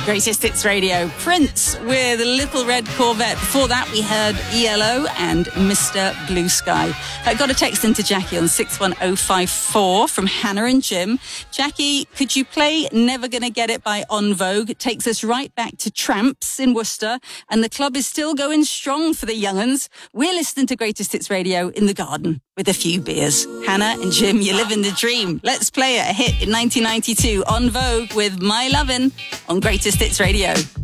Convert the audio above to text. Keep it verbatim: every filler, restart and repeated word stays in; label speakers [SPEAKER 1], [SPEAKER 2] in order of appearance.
[SPEAKER 1] Greatest Hits Radio. Prince with Little Red Corvette. Before that, we heard E L O and Mister Blue Sky. I got a text into Jackie on six one oh five four from Hannah and Jim. Jackie, could you play Never Gonna Get It by En Vogue? It takes us right back to Tramps in Worcester, and the club is still going strong for the young'uns. We're listening to Greatest Hits Radio in the garden with a few beers. Hannah and Jim, you're living the dream. Let's play it. A hit in nineteen ninety-two. En Vogue with My Lovin' on Greatest Hits Radio.